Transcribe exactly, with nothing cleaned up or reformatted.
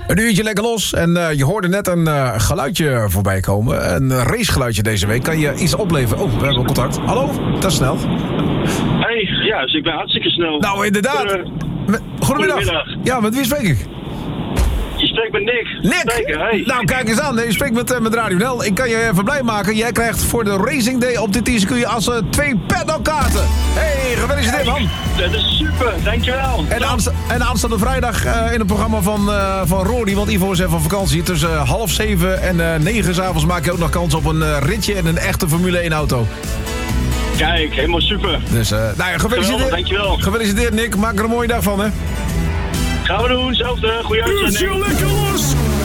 Een uurtje lekker los en uh, je hoorde net een uh, geluidje voorbij komen. Een uh, racegeluidje deze week. Kan je iets opleveren? Oh, we hebben contact. Hallo, dat is snel. Hey, ja, dus ik ben hartstikke snel. Nou, inderdaad. Uh, met, goedemiddag. goedemiddag. Ja, met wie spreek ik? Je spreekt met Nick. Nick? Zeker, hey. Nou, kijk eens aan. Je spreekt met, uh, met Radio Nel. Ik kan je even blij maken. Jij krijgt voor de Racing Day op dit circuit als uh, twee paddockkaarten. Hey, gefeliciteerd, man. Dat is super, dankjewel. En, aansta- en aanstaande vrijdag uh, in het programma van, uh, van Rory, want Ivo is even van vakantie. Tussen uh, half zeven en uh, negen 's avonds maak je ook nog kans op een uh, ritje en een echte Formule één auto. Kijk, helemaal super. Dus, uh, nou ja, gefeliciteerd. Geweldig, dankjewel. Gefeliciteerd, Nick. Maak er een mooie dag van, hè. Gaan we doen, hetzelfde. Goeie uitzending. Uurtje lekker los.